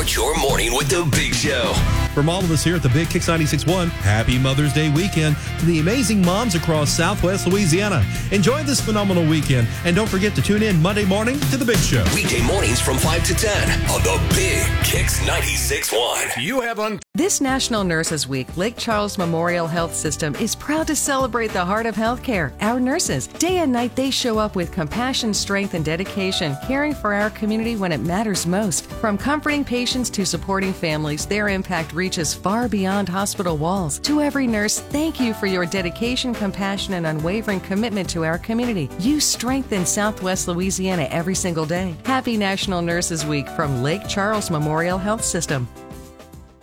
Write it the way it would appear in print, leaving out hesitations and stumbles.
Start your morning with the Big Show. From all of us here at the Big Kicks 96.1, happy Mother's Day weekend to the amazing moms across Southwest Louisiana. Enjoy this phenomenal weekend, and don't forget to tune in Monday morning to the Big Show. Weekday mornings from 5 to 10 on the Big Kicks 96.1. You have This National Nurses Week, Lake Charles Memorial Health System is proud to celebrate the heart of healthcare, our nurses. Day and night, they show up with compassion, strength, and dedication, caring for our community when it matters most. From comforting patients to supporting families, their impact reaches far beyond hospital walls. To every nurse, thank you for your dedication, compassion, and unwavering commitment to our community. You strengthen Southwest Louisiana every single day. Happy National Nurses Week from Lake Charles Memorial Health System.